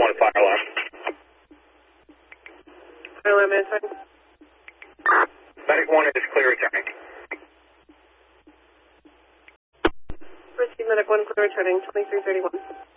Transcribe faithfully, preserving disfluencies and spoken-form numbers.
one, fire alarm. Fire alarm answering. Medic one is clear returning. Receive medic one, clear returning, twenty-three thirty-one.